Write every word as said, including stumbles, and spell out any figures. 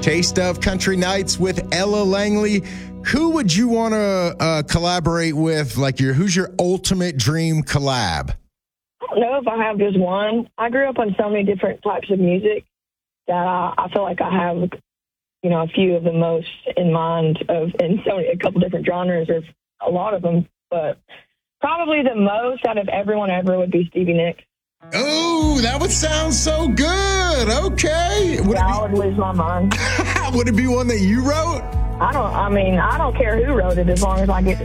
Taste of Country Nights with Ella Langley. Who would you want to uh, collaborate with? Like your, who's your ultimate dream collab? I don't know if I have just one. I grew up on so many different types of music that I, I feel like I have, you know, a few of the most in mind of, in so many, a couple different genres or a lot of them, but probably the most out of everyone ever would be Stevie Nicks. Oh, that would sound so good. Okay. Would yeah, it be, I would lose my mind. would it be one that you wrote? I don't, I mean, I don't care who wrote it as long as I get to